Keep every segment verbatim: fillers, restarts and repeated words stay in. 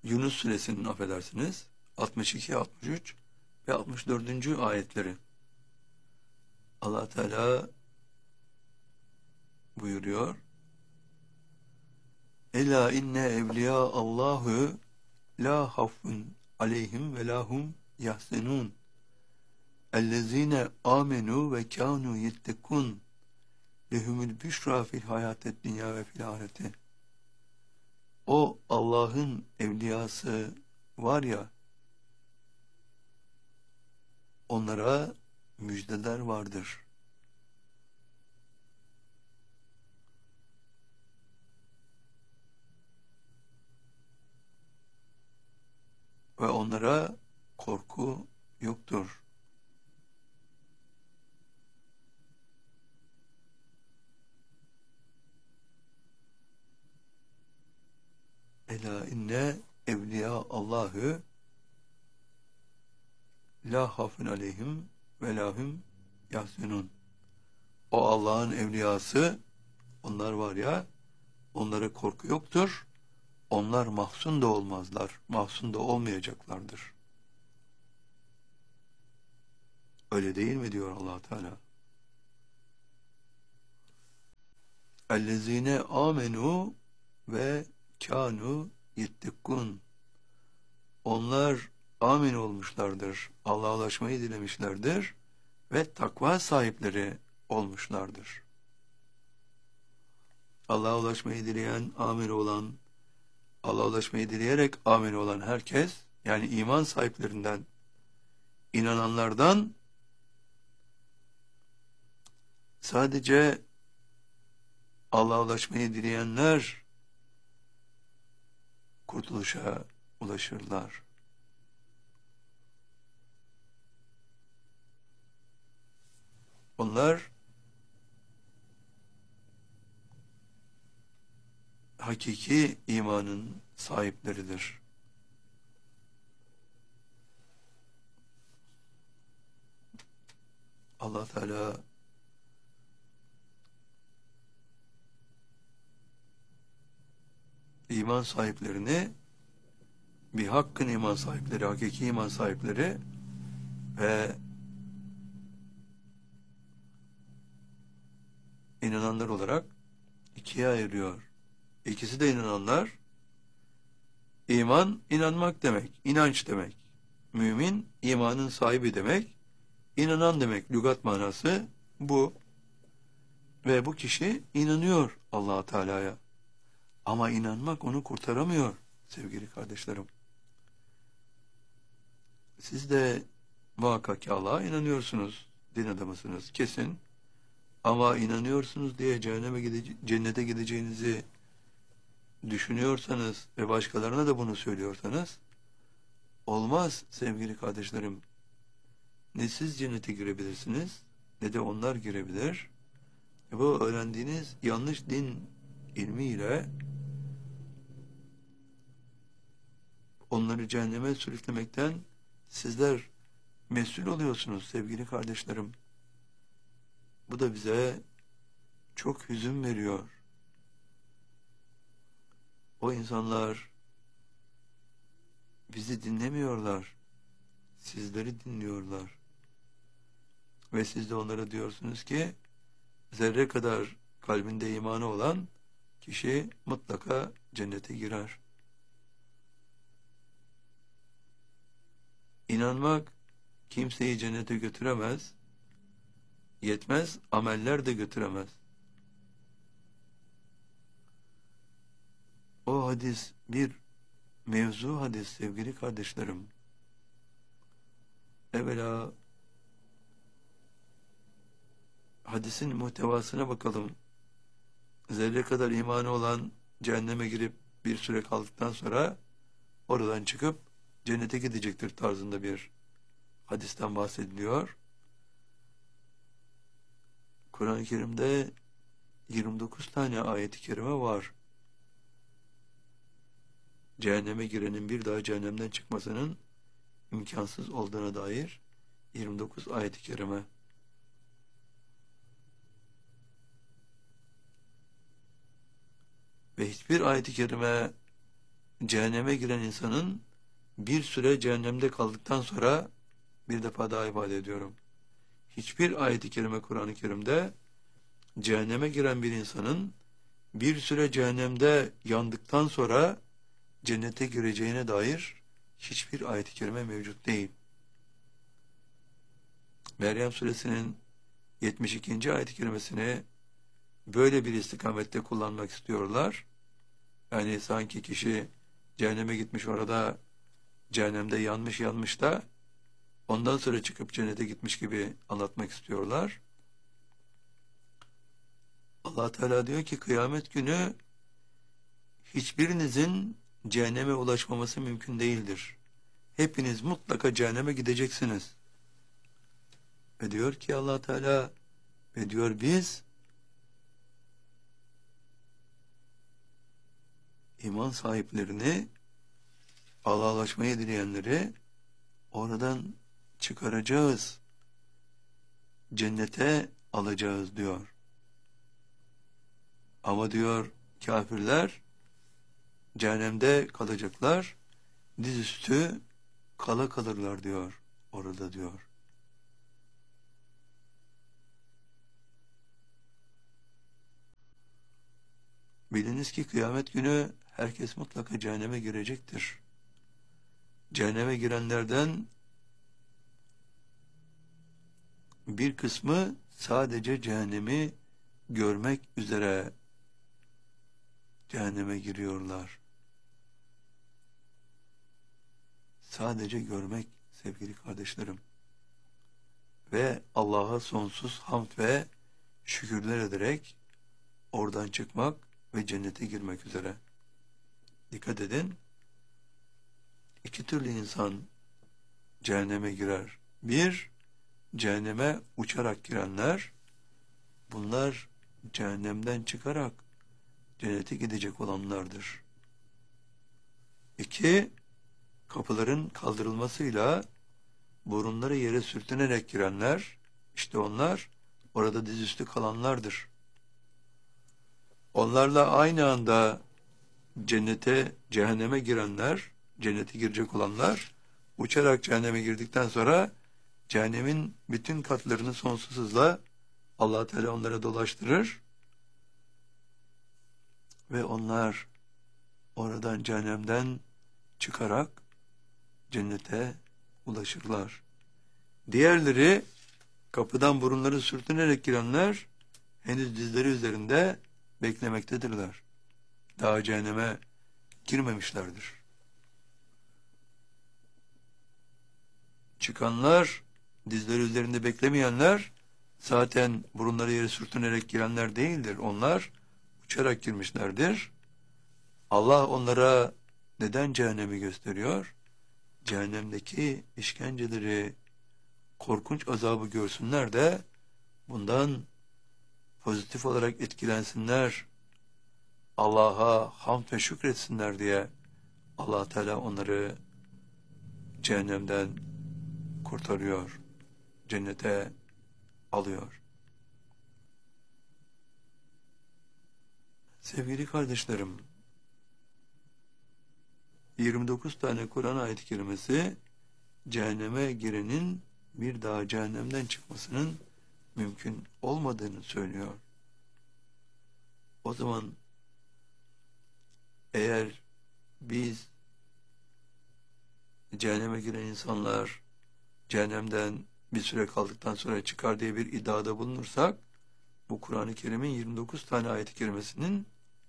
Yunus suresinin affedersiniz altmış iki, altmış üç ve altmış dördüncü ayetleri. Allah Teala buyuruyor. Ela inne evliya Allahu la hafun aleyhim ve lahum yahzenun. Ellezine amenu ve kanu yettekun. Lehumul büşra fil hayatet dünya ve fil ahirete. O Allah'ın evliyası var ya, onlara müjdeler vardır. Ve onlara korku yoktur. Ela inne evliya Allahü la hafun aleyhim ve lahum yahzenun. O Allah'ın evliyası, onlar var ya, onlara korku yoktur. Onlar mahzun da olmazlar. Mahzun da olmayacaklardır. Öyle değil mi diyor Allah Teala? Ellezine amenu ve kanu yettekun. Onlar amin olmuşlardır. Allah'a ulaşmayı dilemişlerdir ve takva sahipleri olmuşlardır. Allah'a ulaşmayı dileyen, amin olan, Allah'a ulaşmayı dileyerek amin olan herkes, yani iman sahiplerinden, inananlardan sadece Allah'a ulaşmayı dileyenler kurtuluşa ulaşırlar. Onlar hakiki imanın sahipleridir. Allah Teala iman sahiplerini, bir hakkın iman sahipleri, hakiki iman sahipleri ve inananlar olarak ikiye ayırıyor. İkisi de inananlar. İman, inanmak demek, inanç demek. Mümin, imanın sahibi demek. İnanan demek, lügat manası bu. Ve bu kişi inanıyor Allah Teala'ya. Ama inanmak onu kurtaramıyor sevgili kardeşlerim. Siz de muhakkak ki Allah'a inanıyorsunuz, din adamısınız kesin. Ama inanıyorsunuz diye cehenneme gide cennete gideceğinizi düşünüyorsanız ve başkalarına da bunu söylüyorsanız olmaz sevgili kardeşlerim. Ne siz cennete girebilirsiniz ne de onlar girebilir. E bu öğrendiğiniz yanlış din ilmiyle onları cehenneme sürüklemekten sizler mesul oluyorsunuz sevgili kardeşlerim. Bu da bize çok hüzün veriyor. O insanlar bizi dinlemiyorlar. Sizleri dinliyorlar. Ve siz de onlara diyorsunuz ki zerre kadar kalbinde imanı olan kişi mutlaka cennete girer. İnanmak kimseyi cennete götüremez. Yetmez, ameller de götüremez. O hadis bir mevzu hadis sevgili kardeşlerim. Evvela hadisin muhtevasına bakalım. Zerre kadar imanı olan cehenneme girip bir süre kaldıktan sonra oradan çıkıp cennete gidecektir tarzında bir hadisten bahsediliyor. Kur'an-ı Kerim'de yirmi dokuz tane ayet-i kerime var. Cehenneme girenin bir daha cehennemden çıkmasının imkansız olduğuna dair yirmi dokuz ayet-i kerime. Ve hiçbir ayet-i kerime cehenneme giren insanın bir süre cehennemde kaldıktan sonra, bir defa daha ifade ediyorum, hiçbir ayet-i kerime Kur'an-ı Kerim'de cehenneme giren bir insanın bir süre cehennemde yandıktan sonra cennete gireceğine dair hiçbir ayet-i kerime mevcut değil. Meryem suresinin yetmiş ikinci ayet-i kerimesini böyle bir istikamette kullanmak istiyorlar. Yani sanki kişi cehenneme gitmiş, orada cehennemde yanmış yanmış da ondan sonra çıkıp cennete gitmiş gibi anlatmak istiyorlar. Allah Teala diyor ki kıyamet günü hiçbirinizin cehenneme ulaşmaması mümkün değildir. Hepiniz mutlaka cehenneme gideceksiniz. Ve diyor ki Allah Teala, ve diyor biz iman sahiplerini, Allah'laşmayı dileyenleri oradan çıkaracağız, cennete alacağız diyor. Ama diyor kafirler cehennemde kalacaklar, dizüstü kala kalırlar diyor orada diyor. Biliniz ki kıyamet günü herkes mutlaka cehenneme girecektir. Cehenneme girenlerden bir kısmı sadece cehennemi görmek üzere cehenneme giriyorlar. Sadece görmek sevgili kardeşlerim. Ve Allah'a sonsuz hamd ve şükürler ederek oradan çıkmak ve cennete girmek üzere. Dikkat edin. İki türlü insan cehenneme girer. Bir, cehenneme uçarak girenler, bunlar cehennemden çıkarak cennete gidecek olanlardır. İki, kapıların kaldırılmasıyla burunları yere sürtünerek girenler, işte onlar orada dizüstü kalanlardır. Onlarla aynı anda cennete, cehenneme girenler, cennete girecek olanlar, uçarak cehenneme girdikten sonra cehennemin bütün katlarını sonsuz hızla Allah Teala onlara dolaştırır ve onlar oradan, cehennemden çıkarak cennete ulaşırlar. Diğerleri, kapıdan burunları sürtünerek girenler, henüz dizleri üzerinde beklemektedirler. Daha cehenneme girmemişlerdir. Çıkanlar, dizleri üzerinde beklemeyenler, zaten burunları yere sürtünerek girenler değildir. Onlar uçarak girmişlerdir. Allah onlara neden cehennemi gösteriyor? Cehennemdeki işkenceleri, korkunç azabı görsünler de bundan pozitif olarak etkilensinler, Allah'a hamd ve şükretsinler diye Allah Teala onları cehennemden kurtarıyor, cennete alıyor. Sevgili kardeşlerim, yirmi dokuz tane Kur'an ayet-i kerimesi cehenneme girenin bir daha cehennemden çıkmasının mümkün olmadığını söylüyor. O zaman eğer biz cehenneme giren insanlar cehennemden bir süre kaldıktan sonra çıkar diye bir iddiada bulunursak, bu Kur'an-ı Kerim'in yirmi dokuz tane ayet-i kerimesinin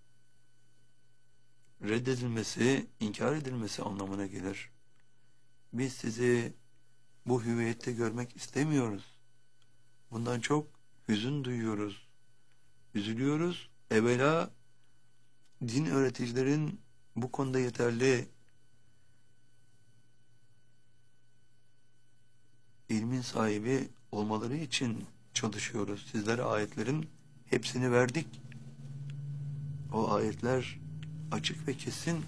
reddedilmesi, inkar edilmesi anlamına gelir. Biz sizi bu hüviyette görmek istemiyoruz. Bundan çok hüzün duyuyoruz. Üzülüyoruz. Evvela din öğreticilerin bu konuda yeterli ilmin sahibi olmaları için çalışıyoruz. Sizlere ayetlerin hepsini verdik. O ayetler açık ve kesin.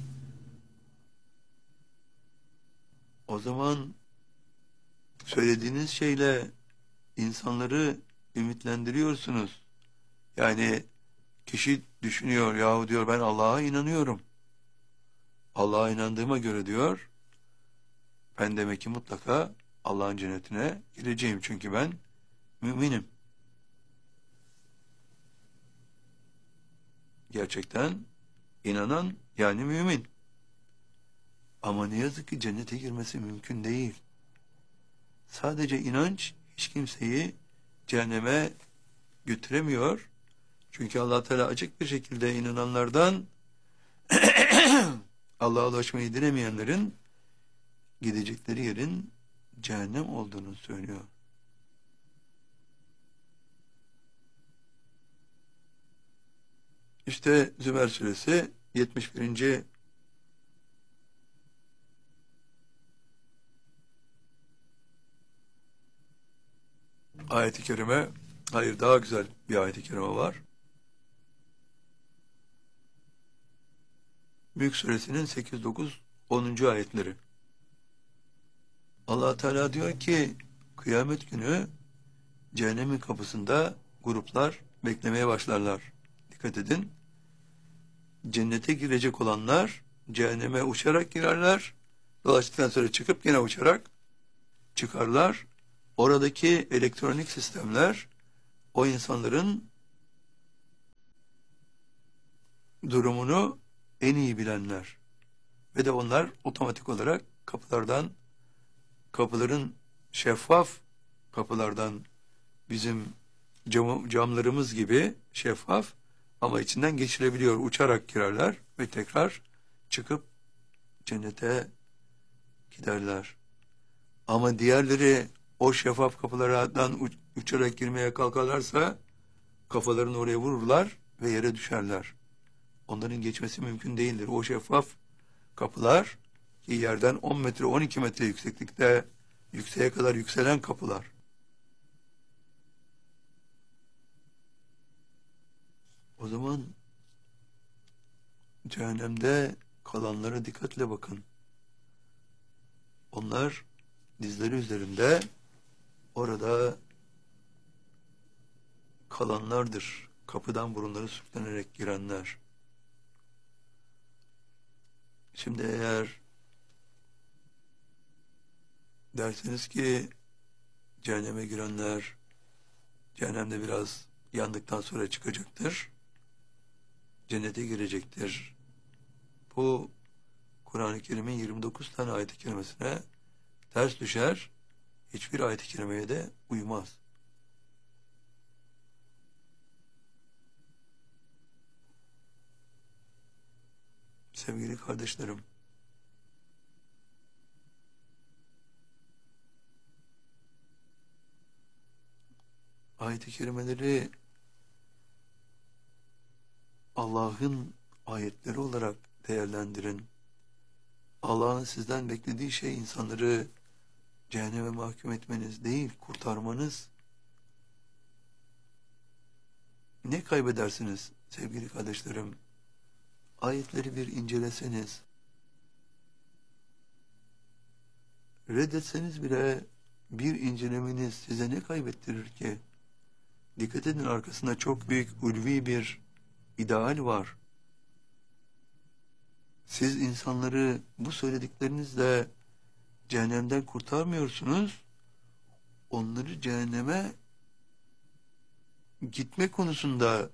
O zaman söylediğiniz şeyle insanları ümitlendiriyorsunuz. Yani kişi düşünüyor, yahu diyor ben Allah'a inanıyorum. Allah'a inandığıma göre diyor, ben demek ki mutlaka Allah'ın cennetine gireceğim çünkü ben müminim. Gerçekten inanan yani mümin. Ama ne yazık ki cennete girmesi mümkün değil. Sadece inanç hiç kimseyi cehenneme götüremiyor. Çünkü Allah Teala açık bir şekilde inananlardan Allah'a ulaşmayı dilemeyenlerin gidecekleri yerin cehennem olduğunu söylüyor. İşte Zümer suresi yetmiş birinci ayet-i kerime, hayır daha güzel bir ayet-i kerime var. Mülk suresinin sekiz, dokuz, onuncu ayetleri. Allah Teala diyor ki kıyamet günü cehennemin kapısında gruplar beklemeye başlarlar. Dikkat edin. Cennete girecek olanlar cehenneme uçarak girerler. Dolaştıktan sonra çıkıp yine uçarak çıkarlar. Oradaki elektronik sistemler o insanların durumunu en iyi bilenler. Ve de onlar otomatik olarak kapılardan, kapıların şeffaf kapılardan bizim cam, camlarımız gibi şeffaf ama içinden geçirebiliyor. Uçarak girerler ve tekrar çıkıp cennete giderler. Ama diğerleri o şeffaf kapılardan uçarak girmeye kalkarlarsa kafalarını oraya vururlar ve yere düşerler. Onların geçmesi mümkün değildir. O şeffaf kapılar ki yerden on metre on iki metre yükseklikte yükseğe kadar yükselen kapılar. O zaman cehennemde kalanlara dikkatle bakın. Onlar dizleri üzerinde orada kalanlardır. Kapıdan burunları sürtlenerek girenler. Şimdi eğer derseniz ki cehenneme girenler cehennemde biraz yandıktan sonra çıkacaktır. Cennete girecektir. Bu Kur'an-ı Kerim'in yirmi dokuz tane ayet-i kerimesine ters düşer. Hiçbir ayet-i kerimeye de uymaz. Sevgili kardeşlerim, ayet-i kerimeleri Allah'ın ayetleri olarak değerlendirin. Allah'ın sizden beklediği şey insanları cehenneme mahkum etmeniz değil, kurtarmanız. Ne kaybedersiniz sevgili kardeşlerim? Ayetleri bir inceleseniz, reddetseniz bile bir incelemeniz size ne kaybettirir ki? Dikkat edin, arkasında çok büyük ulvi bir ideal var. Siz insanları bu söylediklerinizle cehennemden kurtarmıyorsunuz. Onları cehenneme gitme konusunda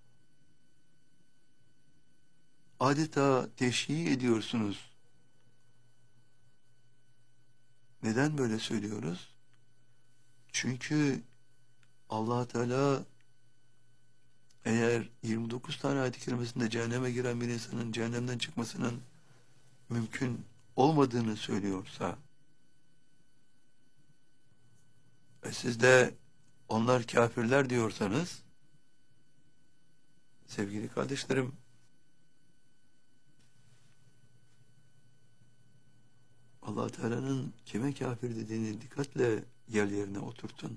adeta teşhir ediyorsunuz. Neden böyle söylüyoruz? Çünkü Allah Teala eğer yirmi dokuz tane ayet-i kerimesinde cehenneme giren bir insanın cehennemden çıkmasının mümkün olmadığını söylüyorsa ve siz de onlar kafirler diyorsanız, sevgili kardeşlerim, Allah Teala'nın kime kafir dediğini dikkatle yer yerine oturtun.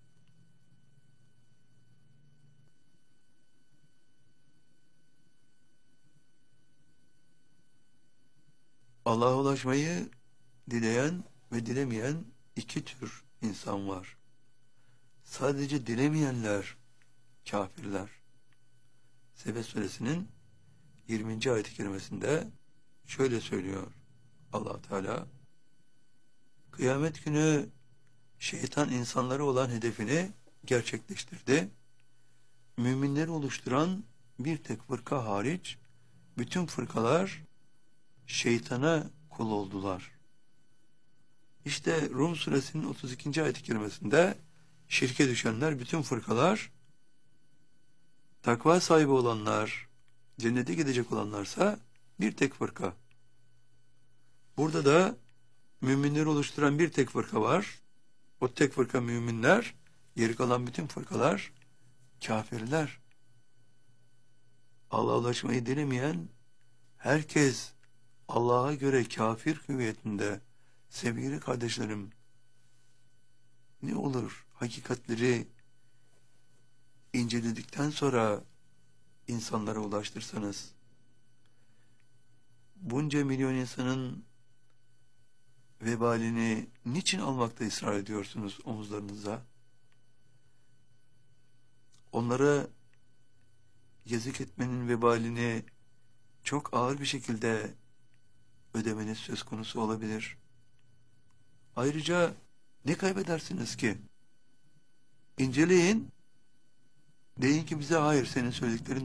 Allah'a ulaşmayı dileyen ve dilemeyen iki tür insan var. Sadece dilemeyenler kafirler. Sebe suresinin yirminci ayet-i kerimesinde şöyle söylüyor Allah Teala. Kıyamet günü şeytan insanlara olan hedefini gerçekleştirdi. Müminleri oluşturan bir tek fırka hariç bütün fırkalar şeytana kul oldular. İşte Rum suresinin otuz ikinci ayet-i kerimesinde şirke düşenler, bütün fırkalar, takva sahibi olanlar, cennete gidecek olanlarsa bir tek fırka. Burada da müminleri oluşturan bir tek fırka var. O tek fırka müminler, geri kalan bütün fırkalar kafirler. Allah'a ulaşmayı dilemeyen herkes Allah'a göre kafir hüviyetinde. Sevgili kardeşlerim, ne olur hakikatleri inceledikten sonra insanlara ulaştırsanız, bunca milyon insanın vebalini niçin almakta ısrar ediyorsunuz omuzlarınıza? Onlara yazık etmenin vebalini çok ağır bir şekilde ödemeniz söz konusu olabilir. Ayrıca ne kaybedersiniz ki? İnceleyin, deyin ki bize hayır, senin söylediklerin